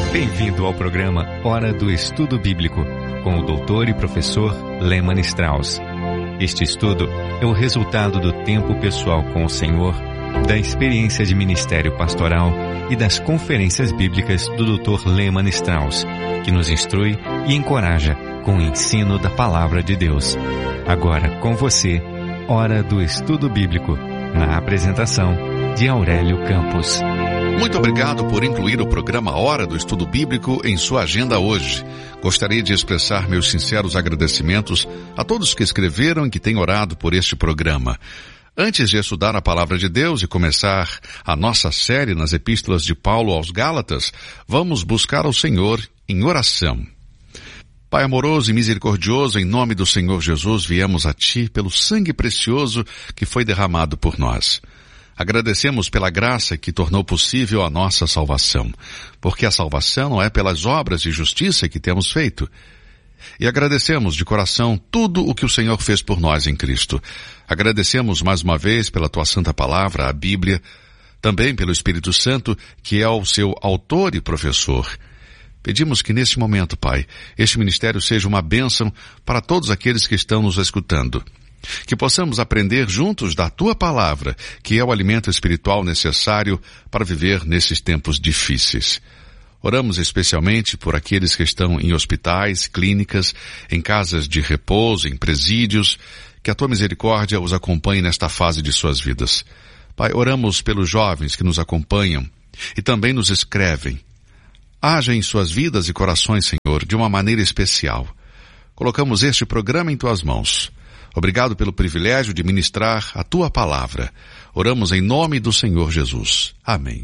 Bem-vindo ao programa Hora do Estudo Bíblico, com o doutor e professor Lehmann Strauss. Este estudo é o resultado do tempo pessoal com o Senhor, da experiência de ministério pastoral e das conferências bíblicas do Dr. Lehmann Strauss, que nos instrui e encoraja com o ensino da Palavra de Deus. Agora com você, Hora do Estudo Bíblico, na apresentação de Aurélio Campos. Muito obrigado por incluir o programa Hora do Estudo Bíblico em sua agenda hoje. Gostaria de expressar meus sinceros agradecimentos a todos que escreveram e que têm orado por este programa. Antes de estudar a Palavra de Deus e começar a nossa série nas Epístolas de Paulo aos Gálatas, vamos buscar ao Senhor em oração. Pai amoroso e misericordioso, em nome do Senhor Jesus, viemos a Ti pelo sangue precioso que foi derramado por nós. Agradecemos pela graça que tornou possível a nossa salvação, porque a salvação não é pelas obras de justiça que temos feito. E agradecemos de coração tudo o que o Senhor fez por nós em Cristo. Agradecemos mais uma vez pela Tua Santa Palavra, a Bíblia, também pelo Espírito Santo, que é o seu autor e professor. Pedimos que neste momento, Pai, este ministério seja uma bênção para todos aqueles que estão nos escutando. Que possamos aprender juntos da Tua Palavra, que é o alimento espiritual necessário para viver nesses tempos difíceis. Oramos especialmente por aqueles que estão em hospitais, clínicas, em casas de repouso, em presídios, que a Tua misericórdia os acompanhe nesta fase de suas vidas. Pai, oramos pelos jovens que nos acompanham e também nos escrevem. Haja em suas vidas e corações, Senhor, de uma maneira especial. Colocamos este programa em Tuas mãos. Obrigado pelo privilégio de ministrar a Tua Palavra. Oramos em nome do Senhor Jesus. Amém.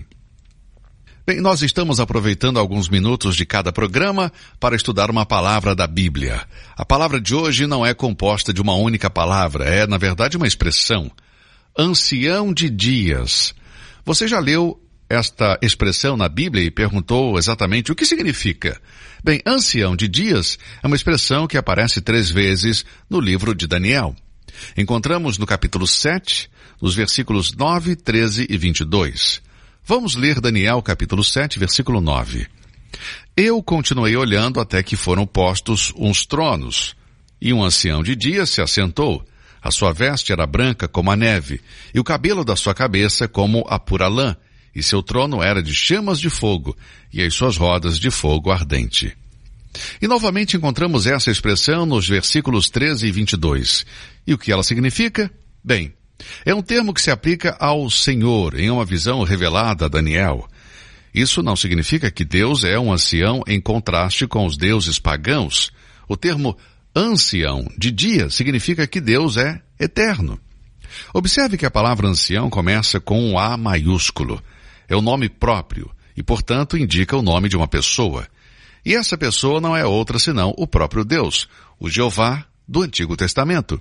Bem, nós estamos aproveitando alguns minutos de cada programa para estudar uma palavra da Bíblia. A palavra de hoje não é composta de uma única palavra, é, na verdade, uma expressão. Ancião de dias. Você já leu esta expressão na Bíblia e perguntou exatamente o que significa? Bem, ancião de dias é uma expressão que aparece 3 vezes no livro de Daniel. Encontramos no capítulo 7, nos versículos 9, 13 e 22. Vamos ler Daniel capítulo 7, versículo 9. Eu continuei olhando até que foram postos uns tronos, e um ancião de dias se assentou. A sua veste era branca como a neve, e o cabelo da sua cabeça como a pura lã, e seu trono era de chamas de fogo, e as suas rodas de fogo ardente. E novamente encontramos essa expressão nos versículos 13 e 22. E o que ela significa? Bem, é um termo que se aplica ao Senhor em uma visão revelada a Daniel. Isso não significa que Deus é um ancião em contraste com os deuses pagãos. O termo ancião de dia significa que Deus é eterno. Observe que a palavra ancião começa com um A maiúsculo. É o nome próprio e, portanto, indica o nome de uma pessoa. E essa pessoa não é outra senão o próprio Deus, o Jeová do Antigo Testamento.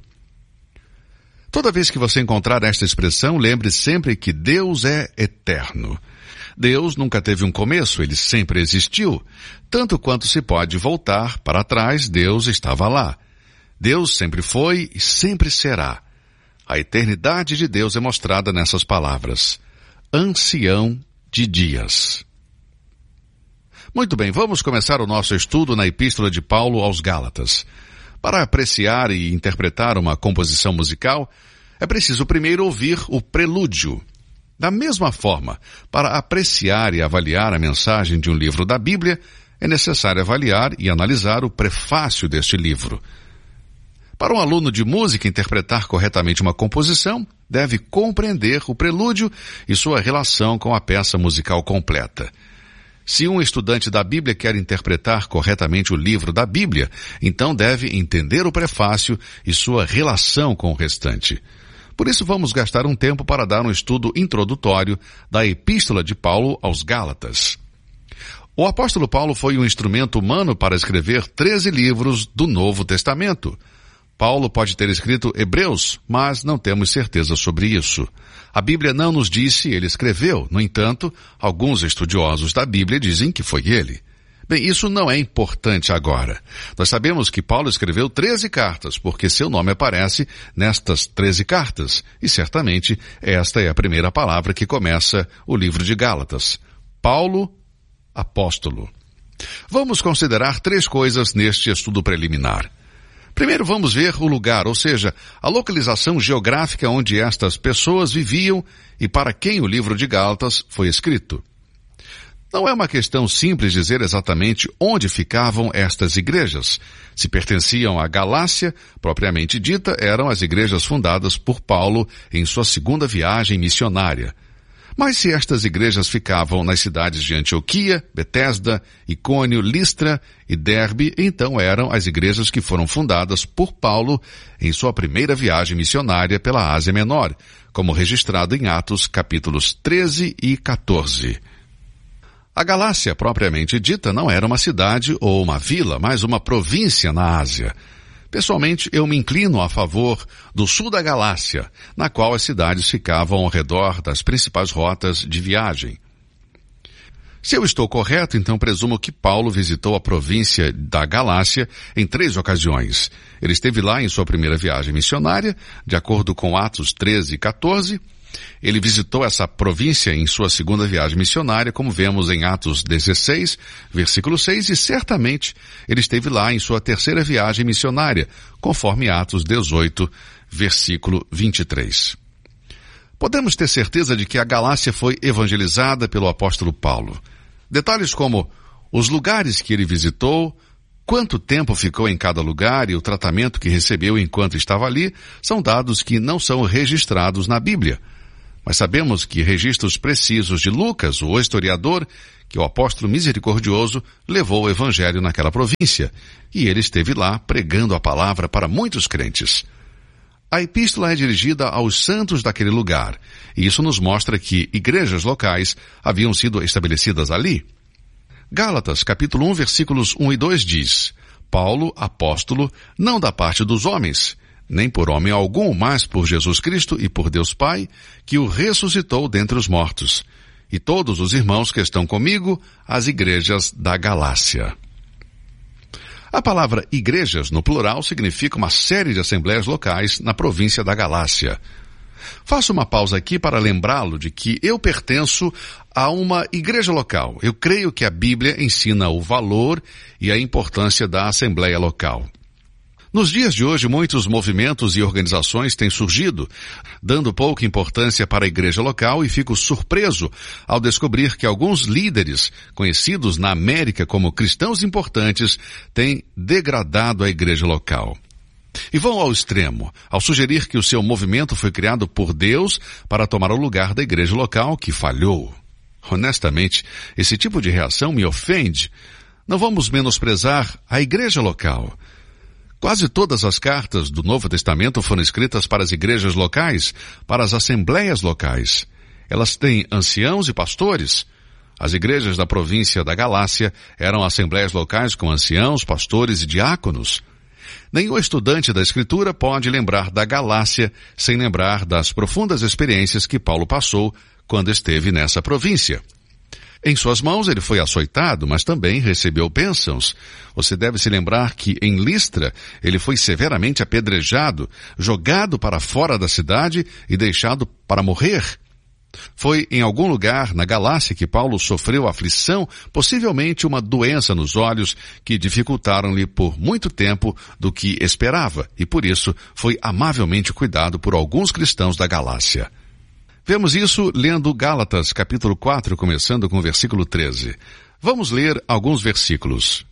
Toda vez que você encontrar esta expressão, lembre sempre que Deus é eterno. Deus nunca teve um começo, ele sempre existiu. Tanto quanto se pode voltar para trás, Deus estava lá. Deus sempre foi e sempre será. A eternidade de Deus é mostrada nessas palavras. Ancião de dias. Muito bem, vamos começar o nosso estudo na Epístola de Paulo aos Gálatas. Para apreciar e interpretar uma composição musical, é preciso primeiro ouvir o prelúdio. Da mesma forma, para apreciar e avaliar a mensagem de um livro da Bíblia, é necessário avaliar e analisar o prefácio deste livro. Para um aluno de música interpretar corretamente uma composição, deve compreender o prelúdio e sua relação com a peça musical completa. Se um estudante da Bíblia quer interpretar corretamente o livro da Bíblia, então deve entender o prefácio e sua relação com o restante. Por isso vamos gastar um tempo para dar um estudo introdutório da Epístola de Paulo aos Gálatas. O apóstolo Paulo foi um instrumento humano para escrever 13 livros do Novo Testamento. Paulo pode ter escrito Hebreus, mas não temos certeza sobre isso. A Bíblia não nos diz se ele escreveu, no entanto, alguns estudiosos da Bíblia dizem que foi ele. Bem, isso não é importante agora. Nós sabemos que Paulo escreveu 13 cartas, porque seu nome aparece nestas 13 cartas, e certamente esta é a primeira palavra que começa o livro de Gálatas. Paulo, apóstolo. Vamos considerar 3 coisas neste estudo preliminar. Primeiro, vamos ver o lugar, ou seja, a localização geográfica onde estas pessoas viviam e para quem o livro de Gálatas foi escrito. Não é uma questão simples dizer exatamente onde ficavam estas igrejas. Se pertenciam à Galácia, propriamente dita, eram as igrejas fundadas por Paulo em sua segunda viagem missionária. Mas se estas igrejas ficavam nas cidades de Antioquia, Betesda, Icônio, Listra e Derbe, então eram as igrejas que foram fundadas por Paulo em sua primeira viagem missionária pela Ásia Menor, como registrado em Atos capítulos 13 e 14. A Galácia, propriamente dita, não era uma cidade ou uma vila, mas uma província na Ásia. Pessoalmente, eu me inclino a favor do sul da Galácia, na qual as cidades ficavam ao redor das principais rotas de viagem. Se eu estou correto, então presumo que Paulo visitou a província da Galácia em 3 ocasiões. Ele esteve lá em sua primeira viagem missionária, de acordo com Atos 13 e 14. Ele visitou essa província em sua segunda viagem missionária, como vemos em Atos 16, versículo 6, e certamente ele esteve lá em sua terceira viagem missionária, conforme Atos 18, versículo 23. Podemos ter certeza de que a Galácia foi evangelizada pelo apóstolo Paulo. Detalhes como os lugares que ele visitou, quanto tempo ficou em cada lugar e o tratamento que recebeu enquanto estava ali, são dados que não são registrados na Bíblia. Mas sabemos que registros precisos de Lucas, o historiador, que o apóstolo misericordioso levou o evangelho naquela província, e ele esteve lá pregando a palavra para muitos crentes. A epístola é dirigida aos santos daquele lugar, e isso nos mostra que igrejas locais haviam sido estabelecidas ali. Gálatas, capítulo 1, versículos 1 e 2 diz: Paulo, apóstolo, não da parte dos homens, nem por homem algum, mas por Jesus Cristo e por Deus Pai, que o ressuscitou dentre os mortos, e todos os irmãos que estão comigo, as igrejas da Galácia. A palavra igrejas, no plural, significa uma série de assembleias locais na província da Galácia. Faço uma pausa aqui para lembrá-lo de que eu pertenço a uma igreja local. Eu creio que a Bíblia ensina o valor e a importância da assembleia local. Nos dias de hoje, muitos movimentos e organizações têm surgido, dando pouca importância para a igreja local, e fico surpreso ao descobrir que alguns líderes, conhecidos na América como cristãos importantes, têm degradado a igreja local. E vão ao extremo, ao sugerir que o seu movimento foi criado por Deus para tomar o lugar da igreja local que falhou. Honestamente, esse tipo de reação me ofende. Não vamos menosprezar a igreja local. Quase todas as cartas do Novo Testamento foram escritas para as igrejas locais, para as assembleias locais. Elas têm anciãos e pastores. As igrejas da província da Galácia eram assembleias locais com anciãos, pastores e diáconos. Nenhum estudante da Escritura pode lembrar da Galácia sem lembrar das profundas experiências que Paulo passou quando esteve nessa província. Em suas mãos ele foi açoitado, mas também recebeu bênçãos. Você deve se lembrar que em Listra ele foi severamente apedrejado, jogado para fora da cidade e deixado para morrer. Foi em algum lugar na Galácia que Paulo sofreu aflição, possivelmente uma doença nos olhos, que dificultaram-lhe por muito tempo do que esperava, e por isso foi amavelmente cuidado por alguns cristãos da Galácia. Vemos isso lendo Gálatas, capítulo 4, começando com o versículo 13. Vamos ler alguns versículos.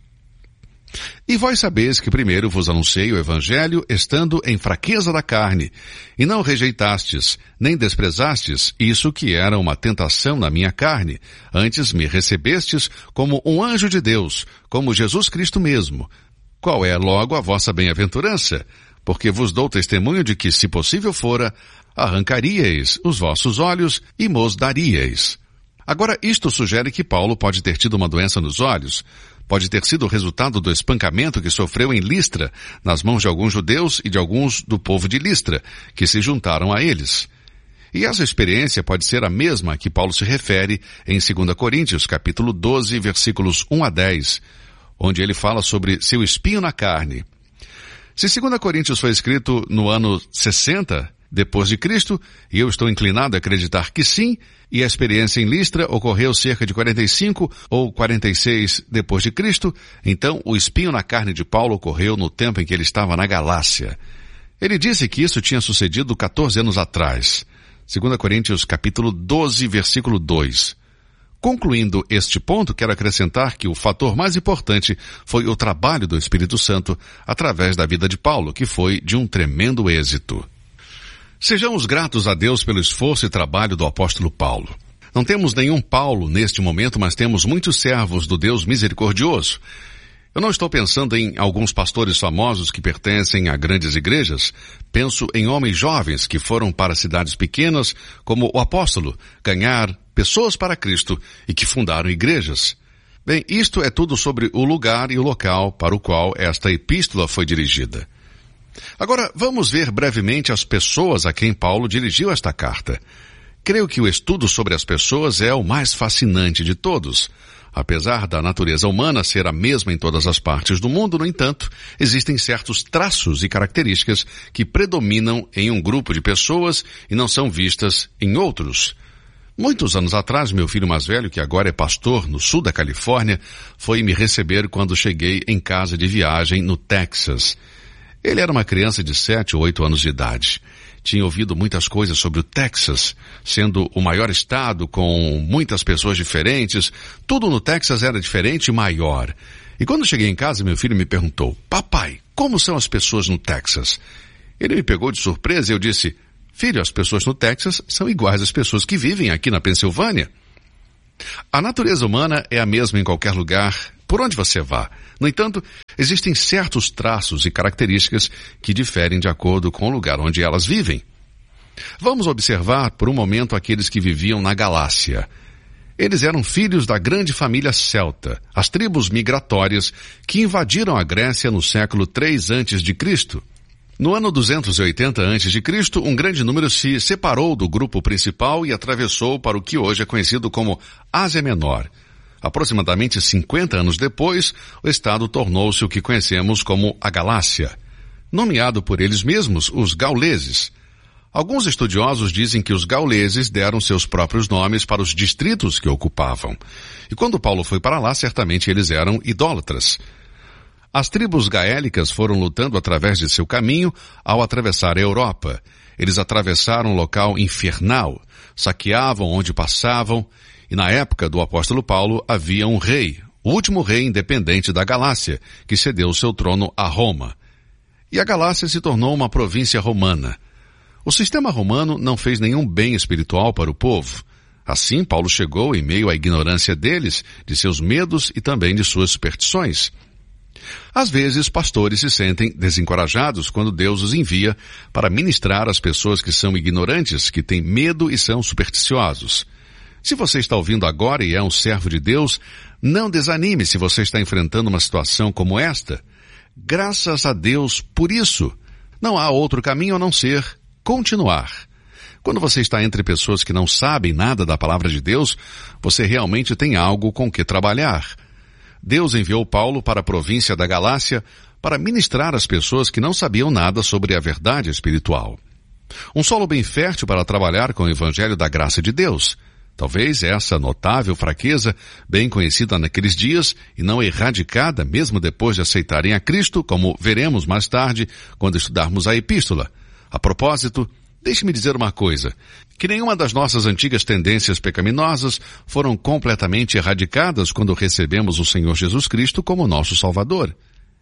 E vós sabeis que primeiro vos anunciei o Evangelho, estando em fraqueza da carne, e não rejeitastes, nem desprezastes isso que era uma tentação na minha carne, antes me recebestes como um anjo de Deus, como Jesus Cristo mesmo. Qual é logo a vossa bem-aventurança? Porque vos dou testemunho de que, se possível fora, arrancaríeis os vossos olhos e mos daríeis. Agora, isto sugere que Paulo pode ter tido uma doença nos olhos. Pode ter sido o resultado do espancamento que sofreu em Listra, nas mãos de alguns judeus e de alguns do povo de Listra, que se juntaram a eles. E essa experiência pode ser a mesma a que Paulo se refere em 2 Coríntios, capítulo 12, versículos 1 a 10, onde ele fala sobre seu espinho na carne. Se 2 Coríntios foi escrito no ano 60, depois de Cristo, e eu estou inclinado a acreditar que sim, e a experiência em Listra ocorreu cerca de 45 ou 46 depois de Cristo, então o espinho na carne de Paulo ocorreu no tempo em que ele estava na Galácia. Ele disse que isso tinha sucedido 14 anos atrás. 2 Coríntios capítulo 12, versículo 2. Concluindo este ponto, quero acrescentar que o fator mais importante foi o trabalho do Espírito Santo através da vida de Paulo, que foi de um tremendo êxito. Sejamos gratos a Deus pelo esforço e trabalho do apóstolo Paulo. Não temos nenhum Paulo neste momento, mas temos muitos servos do Deus misericordioso. Eu não estou pensando em alguns pastores famosos que pertencem a grandes igrejas. Penso em homens jovens que foram para cidades pequenas, como o apóstolo, ganhar pessoas para Cristo e que fundaram igrejas. Bem, isto é tudo sobre o lugar e o local para o qual esta epístola foi dirigida. Agora, vamos ver brevemente as pessoas a quem Paulo dirigiu esta carta. Creio que o estudo sobre as pessoas é o mais fascinante de todos. Apesar da natureza humana ser a mesma em todas as partes do mundo, no entanto, existem certos traços e características que predominam em um grupo de pessoas e não são vistas em outros. Muitos anos atrás, meu filho mais velho, que agora é pastor no sul da Califórnia, foi me receber quando cheguei em casa de viagem no Texas. Ele era uma criança de 7 ou 8 anos de idade. Tinha ouvido muitas coisas sobre o Texas, sendo o maior estado com muitas pessoas diferentes. Tudo no Texas era diferente e maior. E quando cheguei em casa, meu filho me perguntou: papai, como são as pessoas no Texas? Ele me pegou de surpresa e eu disse: filho, as pessoas no Texas são iguais às pessoas que vivem aqui na Pensilvânia. A natureza humana é a mesma em qualquer lugar, por onde você vá. No entanto, existem certos traços e características que diferem de acordo com o lugar onde elas vivem. Vamos observar por um momento aqueles que viviam na Galácia. Eles eram filhos da grande família celta, as tribos migratórias que invadiram a Grécia no século 3 a.C. No ano 280 a.C., um grande número se separou do grupo principal e atravessou para o que hoje é conhecido como Ásia Menor. Aproximadamente 50 anos depois, o estado tornou-se o que conhecemos como a Galácia, nomeado por eles mesmos os gauleses. Alguns estudiosos dizem que os gauleses deram seus próprios nomes para os distritos que ocupavam. E quando Paulo foi para lá, certamente eles eram idólatras. As tribos gaélicas foram lutando através de seu caminho ao atravessar a Europa. Eles atravessaram um local infernal, saqueavam onde passavam, e na época do apóstolo Paulo havia um rei, o último rei independente da Galácia, que cedeu seu trono a Roma. E a Galácia se tornou uma província romana. O sistema romano não fez nenhum bem espiritual para o povo. Assim, Paulo chegou em meio à ignorância deles, de seus medos e também de suas superstições. Às vezes, pastores se sentem desencorajados quando Deus os envia para ministrar às pessoas que são ignorantes, que têm medo e são supersticiosos. Se você está ouvindo agora e é um servo de Deus, não desanime se você está enfrentando uma situação como esta. Graças a Deus por isso. Não há outro caminho a não ser continuar. Quando você está entre pessoas que não sabem nada da palavra de Deus, você realmente tem algo com que trabalhar. Deus enviou Paulo para a província da Galácia para ministrar às pessoas que não sabiam nada sobre a verdade espiritual. Um solo bem fértil para trabalhar com o evangelho da graça de Deus. Talvez essa notável fraqueza, bem conhecida naqueles dias e não erradicada mesmo depois de aceitarem a Cristo, como veremos mais tarde quando estudarmos a epístola. A propósito, deixe-me dizer uma coisa, que nenhuma das nossas antigas tendências pecaminosas foram completamente erradicadas quando recebemos o Senhor Jesus Cristo como nosso Salvador.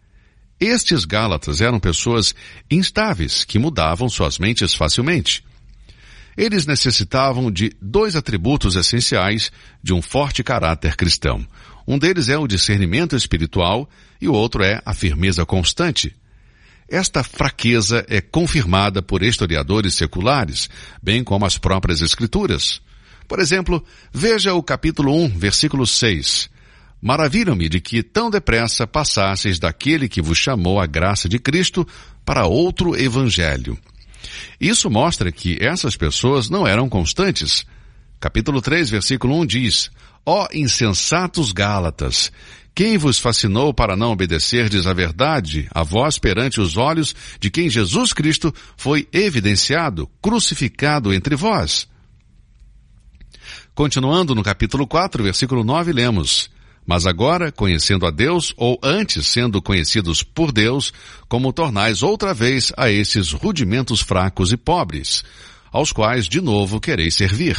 Estes Gálatas eram pessoas instáveis que mudavam suas mentes facilmente. Eles necessitavam de 2 atributos essenciais de um forte caráter cristão. Um deles é o discernimento espiritual e o outro é a firmeza constante. Esta fraqueza é confirmada por historiadores seculares, bem como as próprias Escrituras. Por exemplo, veja o capítulo 1, versículo 6. Maravilham-me de que tão depressa passasseis daquele que vos chamou a graça de Cristo para outro evangelho. Isso mostra que essas pessoas não eram constantes. Capítulo 3, versículo 1 diz: Ó insensatos Gálatas, Quem vos fascinou para não obedecerdes à verdade, a vós perante os olhos de quem Jesus Cristo foi evidenciado, crucificado entre vós? Continuando no capítulo 4, versículo 9, lemos: Mas agora, conhecendo a Deus, ou antes sendo conhecidos por Deus, como tornais outra vez a esses rudimentos fracos e pobres, aos quais de novo quereis servir.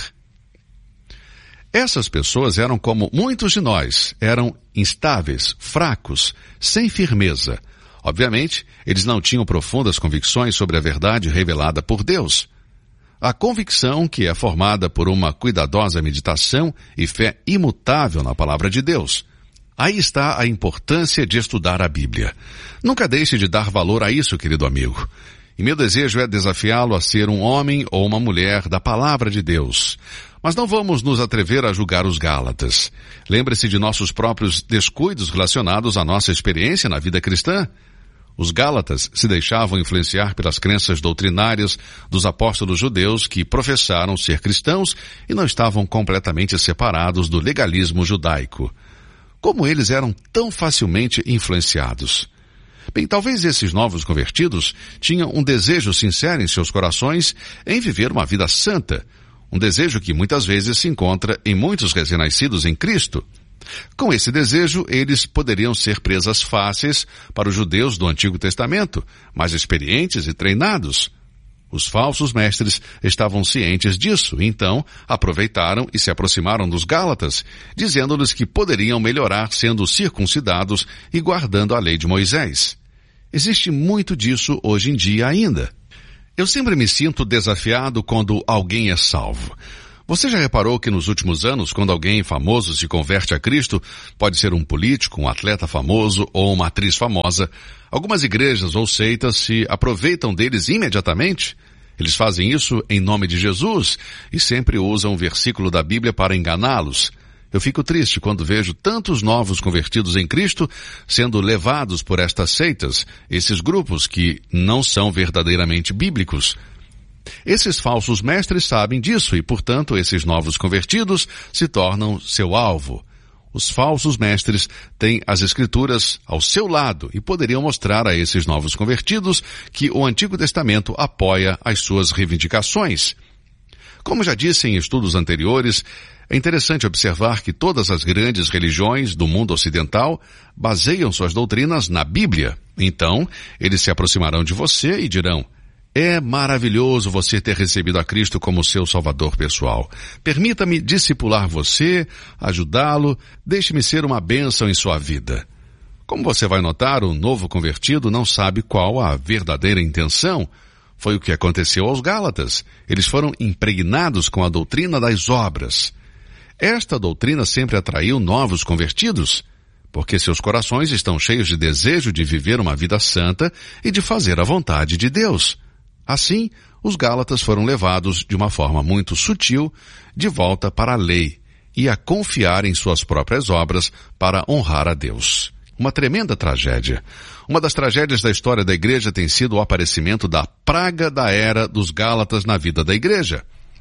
Essas pessoas eram como muitos de nós, eram instáveis, fracos, sem firmeza. Obviamente, eles não tinham profundas convicções sobre a verdade revelada por Deus. A convicção, que é formada por uma cuidadosa meditação e fé imutável na palavra de Deus. Aí está a importância de estudar a Bíblia. Nunca deixe de dar valor a isso, querido amigo. E meu desejo é desafiá-lo a ser um homem ou uma mulher da palavra de Deus. Mas não vamos nos atrever a julgar os Gálatas. Lembre-se de nossos próprios descuidos relacionados à nossa experiência na vida cristã. Os Gálatas se deixavam influenciar pelas crenças doutrinárias dos apóstolos judeus que professaram ser cristãos e não estavam completamente separados do legalismo judaico. Como eles eram tão facilmente influenciados? Bem, talvez esses novos convertidos tinham um desejo sincero em seus corações em viver uma vida santa, um desejo que muitas vezes se encontra em muitos recém-nascidos em Cristo. Com esse desejo, eles poderiam ser presas fáceis para os judeus do Antigo Testamento, mais experientes e treinados. Os falsos mestres estavam cientes disso, então aproveitaram e se aproximaram dos Gálatas, dizendo-lhes que poderiam melhorar sendo circuncidados e guardando a lei de Moisés. Existe muito disso hoje em dia ainda. Eu sempre me sinto desafiado quando alguém é salvo. Você já reparou que nos últimos anos, quando alguém famoso se converte a Cristo, pode ser um político, um atleta famoso ou uma atriz famosa, algumas igrejas ou seitas se aproveitam deles imediatamente? Eles fazem isso em nome de Jesus e sempre usam um versículo da Bíblia para enganá-los. Eu fico triste quando vejo tantos novos convertidos em Cristo sendo levados por estas seitas, esses grupos que não são verdadeiramente bíblicos. Esses falsos mestres sabem disso e, portanto, esses novos convertidos se tornam seu alvo. Os falsos mestres têm as Escrituras ao seu lado e poderiam mostrar a esses novos convertidos que o Antigo Testamento apoia as suas reivindicações. Como já disse em estudos anteriores, é interessante observar que todas as grandes religiões do mundo ocidental baseiam suas doutrinas na Bíblia. Então, eles se aproximarão de você e dirão: é maravilhoso você ter recebido a Cristo como seu Salvador pessoal. Permita-me discipular você, ajudá-lo, deixe-me ser uma bênção em sua vida. Como você vai notar, o novo convertido não sabe qual a verdadeira intenção. Foi o que aconteceu aos Gálatas. Eles foram impregnados com a doutrina das obras. Esta doutrina sempre atraiu novos convertidos, porque seus corações estão cheios de desejo de viver uma vida santa e de fazer a vontade de Deus. Assim, os Gálatas foram levados de uma forma muito sutil de volta para a lei e a confiar em suas próprias obras para honrar a Deus. Uma tremenda tragédia. Uma das tragédias da história da igreja tem sido o aparecimento da praga da era dos Gálatas na vida da igreja.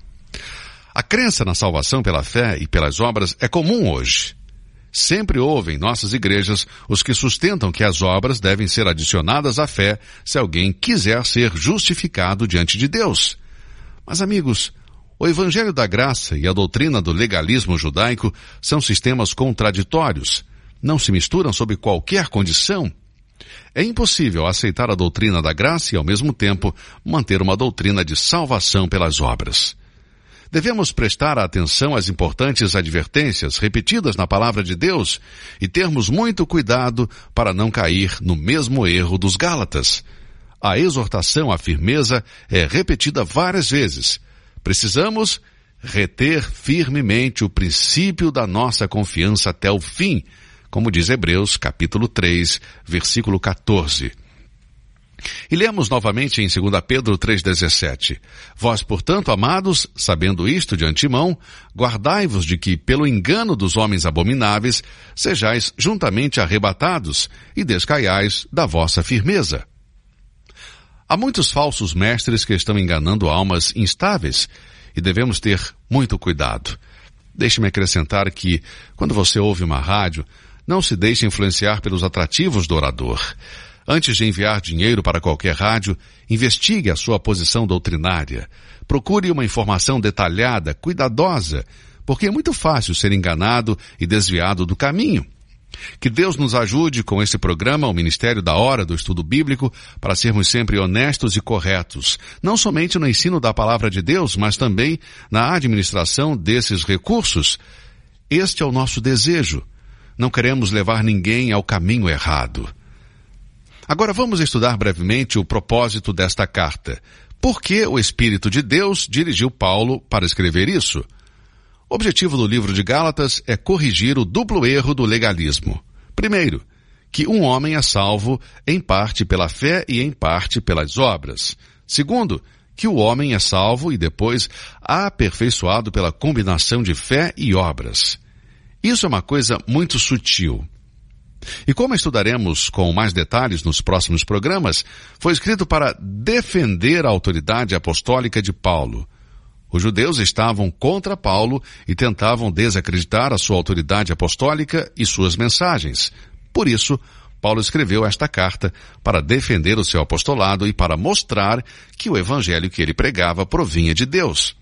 A crença na salvação pela fé e pelas obras é comum hoje. Sempre houve em nossas igrejas os que sustentam que as obras devem ser adicionadas à fé se alguém quiser ser justificado diante de Deus. Mas, amigos, o Evangelho da Graça e a doutrina do legalismo judaico são sistemas contraditórios. Não se misturam sob qualquer condição. É impossível aceitar a doutrina da graça e, ao mesmo tempo, manter uma doutrina de salvação pelas obras. Devemos prestar atenção às importantes advertências repetidas na palavra de Deus e termos muito cuidado para não cair no mesmo erro dos Gálatas. A exortação à firmeza é repetida várias vezes. Precisamos reter firmemente o princípio da nossa confiança até o fim, como diz Hebreus, capítulo 3, versículo 14. E lemos novamente em 2 Pedro 3,17. Vós, portanto, amados, sabendo isto de antemão, guardai-vos de que, pelo engano dos homens abomináveis, sejais juntamente arrebatados e descaiais da vossa firmeza. Há muitos falsos mestres que estão enganando almas instáveis e devemos ter muito cuidado. Deixe-me acrescentar que, quando você ouve uma rádio, Não se deixe influenciar pelos atrativos do orador. Antes de enviar dinheiro para qualquer rádio, investigue a sua posição doutrinária. Procure uma informação detalhada, cuidadosa, porque é muito fácil ser enganado e desviado do caminho. Que Deus nos ajude com esse programa, o Ministério da Hora do Estudo Bíblico, para sermos sempre honestos e corretos, não somente no ensino da Palavra de Deus, mas também na administração desses recursos. Este é o nosso desejo. Não queremos levar ninguém ao caminho errado. Agora vamos estudar brevemente o propósito desta carta. Por que o Espírito de Deus dirigiu Paulo para escrever isso? O objetivo do livro de Gálatas é corrigir o duplo erro do legalismo. Primeiro, que um homem é salvo em parte pela fé e em parte pelas obras. Segundo, que o homem é salvo e depois aperfeiçoado pela combinação de fé e obras. Isso é uma coisa muito sutil. E como estudaremos com mais detalhes nos próximos programas, foi escrito para defender a autoridade apostólica de Paulo. Os judeus estavam contra Paulo e tentavam desacreditar a sua autoridade apostólica e suas mensagens. Por isso, Paulo escreveu esta carta para defender o seu apostolado e para mostrar que o evangelho que ele pregava provinha de Deus.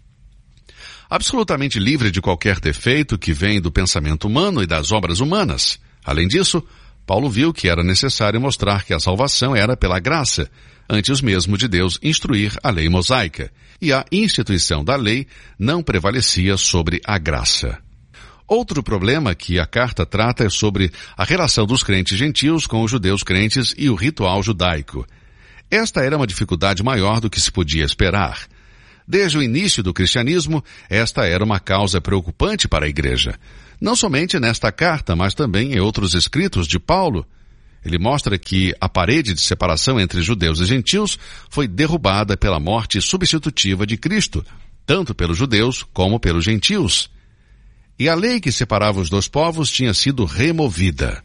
Absolutamente livre de qualquer defeito que vem do pensamento humano e das obras humanas. Além disso, Paulo viu que era necessário mostrar que a salvação era pela graça, antes mesmo de Deus instruir a lei mosaica, e a instituição da lei não prevalecia sobre a graça. Outro problema que a carta trata é sobre a relação dos crentes gentios com os judeus crentes e o ritual judaico. Esta era uma dificuldade maior do que se podia esperar. Desde o início do cristianismo, esta era uma causa preocupante para a igreja. Não somente nesta carta, mas também em outros escritos de Paulo. Ele mostra que a parede de separação entre judeus e gentios foi derrubada pela morte substitutiva de Cristo, tanto pelos judeus como pelos gentios. E a lei que separava os dois povos tinha sido removida.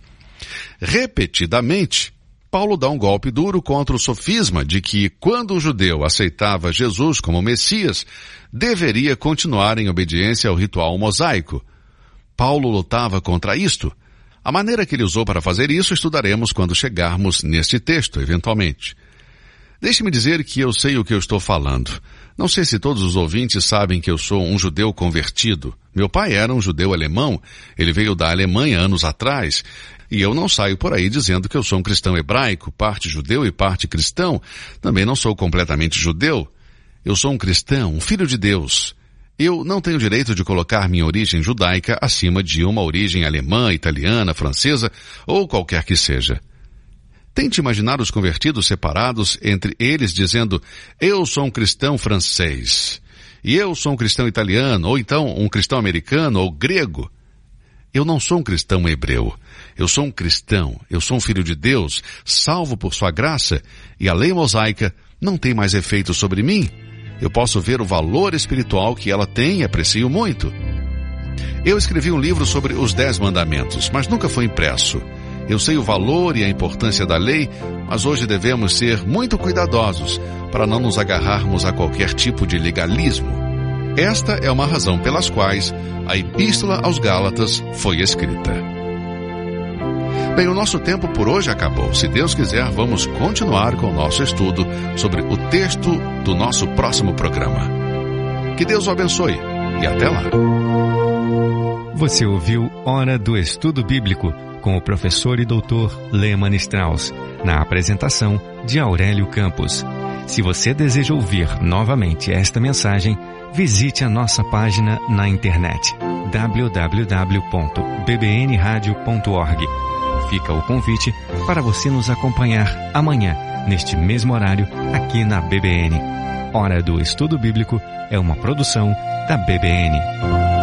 Repetidamente, Paulo dá um golpe duro contra o sofisma de que, quando o judeu aceitava Jesus como Messias, deveria continuar em obediência ao ritual mosaico. Paulo lutava contra isto. A maneira que ele usou para fazer isso estudaremos quando chegarmos neste texto, eventualmente. Deixe-me dizer que eu sei o que eu estou falando. Não sei se todos os ouvintes sabem que eu sou um judeu convertido. Meu pai era um judeu alemão, ele veio da Alemanha anos atrás, e eu não saio por aí dizendo que eu sou um cristão hebraico, parte judeu e parte cristão. Também não sou completamente judeu. Eu sou um cristão, um filho de Deus. Eu não tenho direito de colocar minha origem judaica acima de uma origem alemã, italiana, francesa ou qualquer que seja. Tente imaginar os convertidos separados entre eles dizendo, eu sou um cristão francês, e eu sou um cristão italiano, ou então um cristão americano ou grego. Eu não sou um cristão hebreu. Eu sou um cristão, eu sou um filho de Deus, salvo por sua graça, e a lei mosaica não tem mais efeito sobre mim. Eu posso ver o valor espiritual que ela tem e aprecio muito. Eu escrevi um livro sobre os 10 mandamentos, mas nunca foi impresso. Eu sei o valor e a importância da lei, mas hoje devemos ser muito cuidadosos para não nos agarrarmos a qualquer tipo de legalismo. Esta é uma razão pelas quais a Epístola aos Gálatas foi escrita. Bem, o nosso tempo por hoje acabou. Se Deus quiser, vamos continuar com o nosso estudo sobre o texto do nosso próximo programa. Que Deus o abençoe e até lá. Você ouviu Hora do Estudo Bíblico com o professor e doutor Lehmann Strauss, na apresentação de Aurélio Campos. Se você deseja ouvir novamente esta mensagem, visite a nossa página na internet www.bbnradio.org. Fica o convite para você nos acompanhar amanhã, neste mesmo horário, aqui na BBN. Hora do Estudo Bíblico é uma produção da BBN.